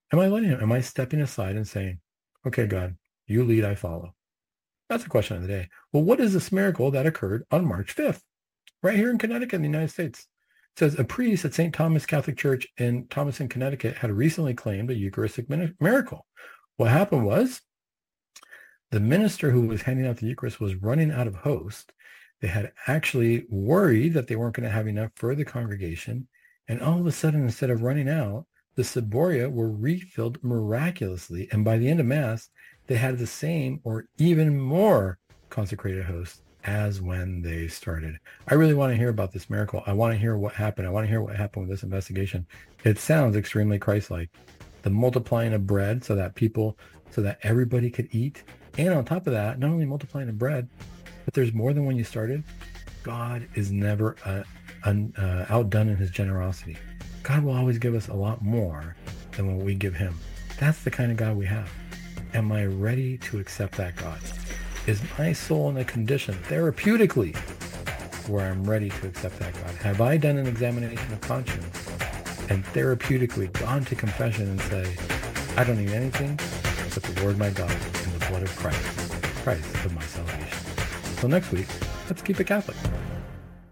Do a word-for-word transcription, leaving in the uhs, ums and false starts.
Am I letting him? Am I stepping aside and saying, okay, God, you lead, I follow? That's the question of the day. Well, what is this miracle that occurred on March fifth, right here in Connecticut in the United States? It says a priest at Saint Thomas Catholic Church in Thomaston, Connecticut had recently claimed a Eucharistic miracle. What happened was the minister who was handing out the Eucharist was running out of host. They had actually worried that they weren't going to have enough for the congregation. And all of a sudden, instead of running out, the ciboria were refilled miraculously. And by the end of Mass, they had the same or even more consecrated hosts as when they started. I really want to hear about this miracle. I want to hear what happened. I want to hear what happened with this investigation. It sounds extremely Christ-like. The multiplying of bread so that people, so that everybody could eat. And on top of that, not only multiplying the bread, but there's more than when you started. God is never uh, un, uh, outdone in his generosity. God will always give us a lot more than what we give him. That's the kind of God we have. Am I ready to accept that God? Is my soul in a condition therapeutically where I'm ready to accept that God? Have I done an examination of conscience and therapeutically gone to confession and say, I don't need anything but the Lord my God and the blood of Christ, Christ of my salvation? Until next week, let's keep it Catholic.